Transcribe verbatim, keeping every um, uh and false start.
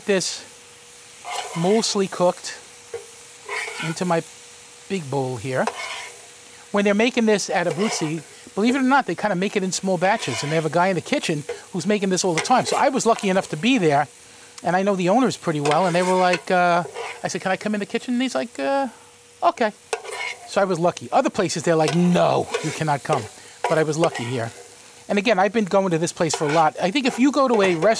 This mostly cooked into my big bowl here. When they're making this at Abruzzi, believe it or not, they kind of make it in small batches, and they have a guy in the kitchen who's making this all the time. So I was lucky enough to be there, and I know the owners pretty well, and they were like, uh, I said, can I come in the kitchen? And he's like, uh, okay. So I was lucky. Other places, they're like, no, you cannot come. But I was lucky here. And again, I've been going to this place for a lot. I think if you go to a restaurant,